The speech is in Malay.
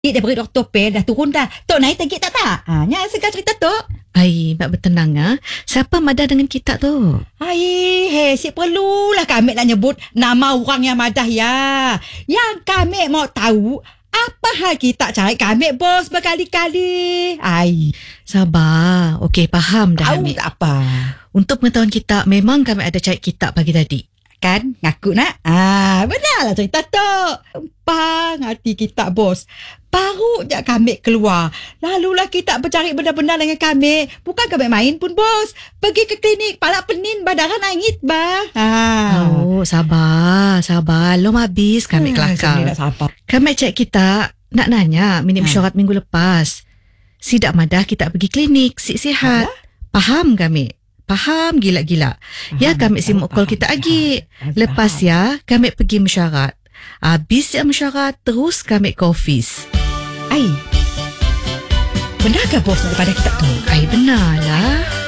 Dia daripada Dr. Pel dah turun dah. Tok naik tagih tak? Nya segar cerita Tok. Ai, mak bertenang Siapa madah dengan kita tu? Si perlulah kami nak nyebut nama orang yang madah ya. Yang kami mau tahu apa hal kita cari kami bos berkali-kali. Sabar. Okey, faham dah Tahu Amik. tak apa. Untuk pengetahuan kita, memang kami ada cari kitab pagi tadi. Kan? Ngaku nak? Benarlah cerita Tok. Empang hati kita bos. Baru je kami keluar. Lalulah kita bercari benda-benda dengan kami. Bukan kami main pun bos. Pergi ke klinik. Pala penin badaran angit bah. Oh, sabar. Lom habis kami kelakar. Nak sabar. Kami cek kita nak nanya minit mesyuarat minggu lepas. Sidak madah kita pergi klinik. Sihat. Faham kami? Faham gila-gila. Ya kami simuk call kita lagi. Lepas ya kami pergi mesyuarat. Habis ya mesyuarat terus kami ke office. Benar ke bos daripada kita tu? Benar lah.